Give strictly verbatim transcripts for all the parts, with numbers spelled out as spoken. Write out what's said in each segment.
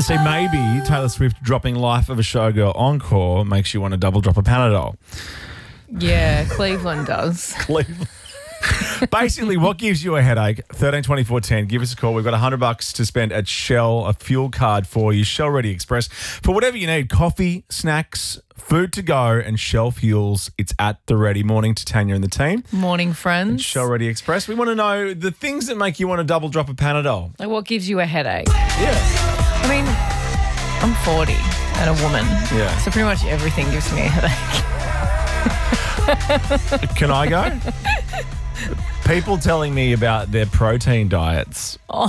See, maybe Taylor Swift dropping Life of a Showgirl encore makes you want to double drop a Panadol. Yeah, Cleveland does. Cleveland. Basically, what gives you a headache? thirteen twenty-four ten. Give us a call. We've got one hundred bucks to spend at Shell, a fuel card for you. Shell Ready Express. For whatever you need, coffee, snacks, food to go, and Shell Fuels. It's at the ready. Morning to Tanya and the team. Morning, friends. Shell Ready Express. We want to know the things that make you want to double drop a Panadol. Like, what gives you a headache? Yeah. I mean, I'm forty and a woman. Yeah. So pretty much everything gives me a headache. Can I go? People telling me about their protein diets. Oh.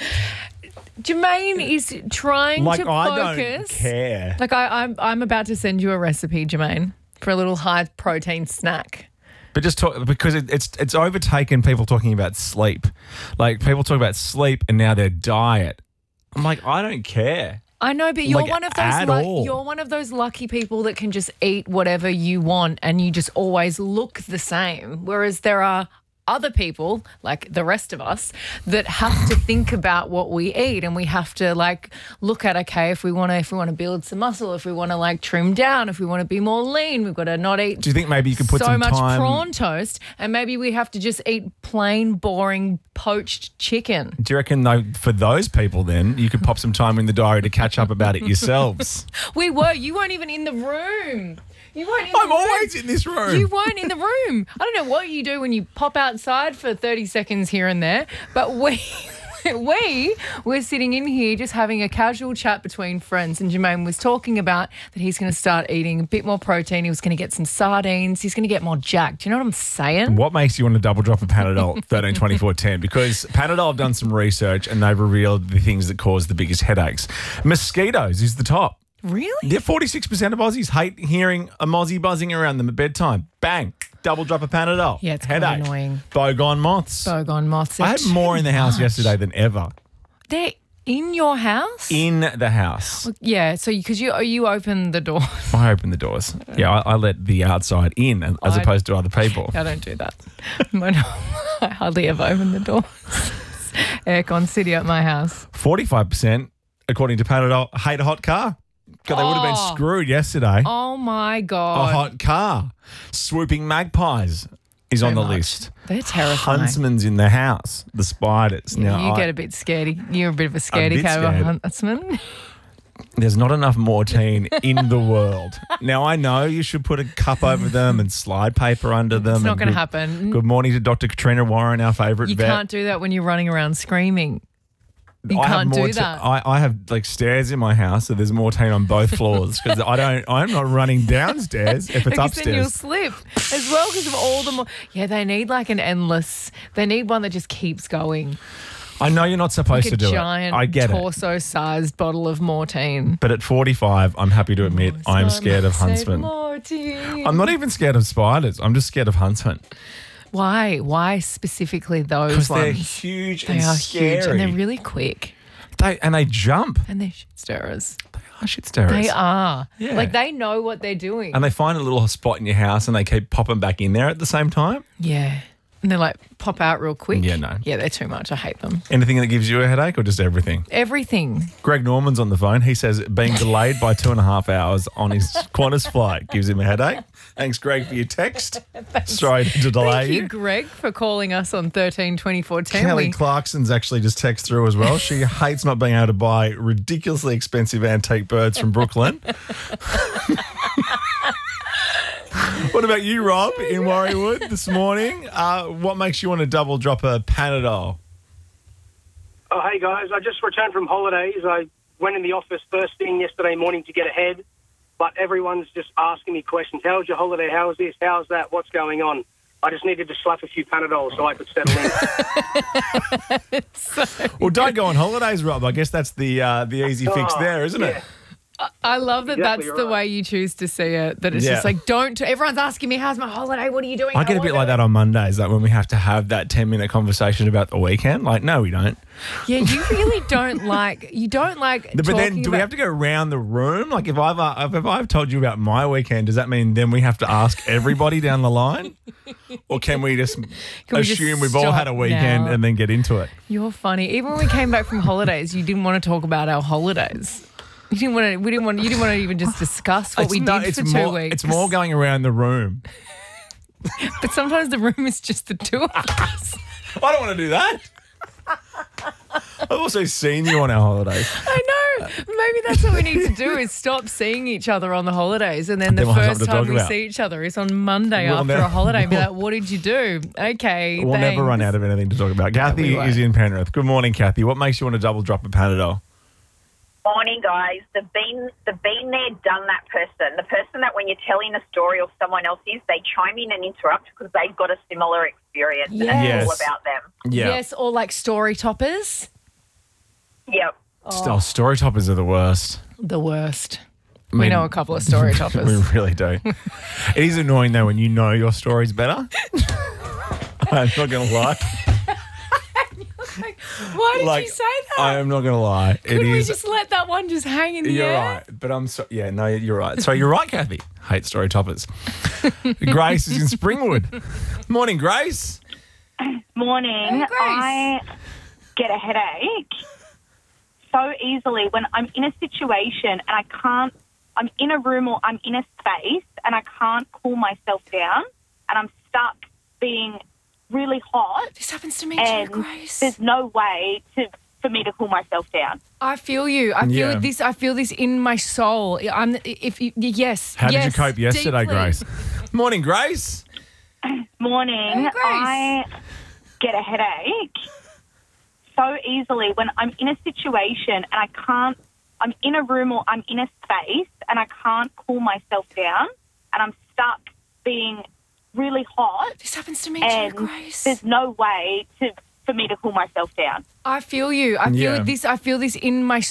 Jermaine is trying Like, to I focus. don't care. Like, I, I'm, I'm about to send you a recipe, Jermaine, for a little high-protein snack. But just talk, because it, it's it's overtaken people talking about sleep. Like, people talk about sleep and now their diet. I'm like, I don't care. I know, but you're Like, one of those at lu- all. you're one of those lucky people that can just eat whatever you want and you just always look the same. Whereas there are other people, like the rest of us, that have to think about what we eat, and we have to like look at, okay, if we want to if we want to build some muscle, if we want to like trim down, if we want to be more lean, we've got to not eat Do you think maybe you could put so some much time? prawn toast, and maybe we have to just eat plain, boring, poached chicken. Do you reckon, though, for those people then, you could pop some time in the diary to catch up about it yourselves? We were. You weren't even in the room. You weren't in I'm the room. always in this room. You weren't in the room. I don't know what you do when you pop outside for thirty seconds here and there, but we we were sitting in here just having a casual chat between friends, and Jermaine was talking about that he's going to start eating a bit more protein. He was going to get some sardines. He's going to get more jacked. Do you know what I'm saying? What makes you want to double drop a Panadol? thirteen twenty-four ten. Because Panadol have done some research and they've revealed the things that cause the biggest headaches. Mosquitoes is the top. Really? Yeah, forty-six percent of Aussies hate hearing a mozzie buzzing around them at bedtime. Bang. Double drop a Panadol. Yeah, it's quite headache. annoying. Bogone moths. Bogon moths. I had more in the house yesterday than ever. They're in your house? In the house. Yeah, so because you, you open the door. I open the doors. Yeah, I, I let the outside in as I- opposed to other people. I don't do that. I hardly ever open the door. Aircon city at my house. forty-five percent, according to Panadol, hate a hot car. God, they would have been Oh. screwed yesterday. Oh my A God. hot car. Swooping magpies is on Too the much. list. They're terrifying. Huntsman's in the house. The spiders. Yeah, now, you I- get a bit scaredy. You're a bit of a scaredy bit cat of a scared. huntsman. There's not enough Mortein in the world. Now, I know you should put a cup over them and slide paper under them. It's not and going to good- happen. Good morning to Doctor Katrina Warren, our favourite You vet. can't do that when you're running around screaming. You I can't have more do te- that. I, I have like stairs in my house, so there's Mortein on both floors because I don't. I'm not running downstairs if it's Because then you'll upstairs. slip as well because of all the more. Yeah, they need like an endless. They need one that just keeps going. I know you're not supposed Like a to do giant it. I get it. torso-sized bottle of Mortein. But at forty-five, I'm happy to admit I'm scared of huntsmen. Mortein. I'm not even scared of spiders. I'm just scared of huntsmen Why? Why specifically those because they're ones? huge They and are scary. huge and they're really quick They and they jump. and they're shit stirrers. Oh, shit stirrers. They are. Yeah. Like they know what they're doing. And they find a little spot in your house and they keep popping back in there at the same time. yeah. And they're like pop out real quick. Yeah, no. Yeah, they're too much. I hate them. Anything that gives you a headache or just everything? Everything. Greg Norman's on the phone. He says being delayed by two and a half hours on his Qantas flight gives him a headache. Thanks, Greg, for your text. Sorry to delay Thank you, you. Greg, for calling us on thirteen twenty-four ten. Kelly Clarkson's actually just text through as well. She hates not being able to buy ridiculously expensive antique birds from Brooklyn. What about you, Rob, in Warriewood this morning? Uh, what makes you want to double drop a Panadol? Oh, hey guys, I just returned from holidays. I went in the office first thing yesterday morning to get ahead, but everyone's just asking me questions. How was your holiday? How was this? How's that? What's going on? I just needed to slap a few Panadols so I could settle in. Well, don't go on holidays, Rob. I guess that's the uh, the easy fix Oh, there, isn't yeah. it? I love that Exactly that's the right. way you choose to see it. That it's Yeah. just like, don't. Everyone's asking me, how's my holiday? What are you doing? I get a bit like that on Mondays, like when we have to have that ten minute conversation about the weekend. Like, no, we don't. Yeah, you really don't like. You don't like. But then, talking do we about- have to go around the room? Like, if I've uh, if I've told you about my weekend, does that mean then we have to ask everybody down the line, or can we just we just assume we've all stop had a weekend now? and then get into it? You're funny. Even when we came back from holidays, you didn't want to talk about our holidays. You didn't want to. We didn't want. You didn't want to even just discuss what It's we no- did it's for two more, weeks. It's more going around the room. But sometimes the room is just the two of us. I don't want to do that. I've also seen you on our holidays. I know. Maybe that's what we need to do is stop seeing each other on the holidays, and then the Then we'll have first something to time talk we about. see each other is on Monday We'll after never- a holiday. And be like, what did you do? Okay, We'll never run out of anything to talk about. Kathy won't. is in Penrith. Good morning, Kathy. What makes you want to double drop a Panadol? Morning, guys. The been the been there, done that person. The person that when you're telling a story of someone else's, they chime in and interrupt because they've got a similar experience and Yes. it's all about them. Yeah. Yes, or like story toppers. Yep. Oh, story toppers are the worst. The worst. I We mean, know a couple of story We toppers. really do. It is annoying though when you know your story's better. I'm not gonna lie. Why did Like, you say that? I am not gonna lie. It Could we is. just let that one just hang in the You're air? right, but I'm so yeah. No, you're right. So you're right, Kathy. Hate story toppers. Grace is in Springwood. Morning, Grace. Morning. Hey, Grace. I get a headache so easily when I'm in a situation and I can't, I'm in a room or I'm in a space and I can't cool myself down and I'm stuck being really hot This happens to me too, and Grace. there's no way to for me to cool myself down. I feel you. I feel Yeah. this. I feel this in my soul. I'm. If you, yes. How did you yes, cope yesterday, deeply. Grace? Morning, Grace. Morning. Hey, Grace. I get a headache so easily when I'm in a situation and I can't, I'm in a room or I'm in a space and I can't cool myself down and I'm stuck being really hot This happens to me and too, Grace. there's no way to for me to cool myself down. I feel you. I feel Yeah. this. I feel this in my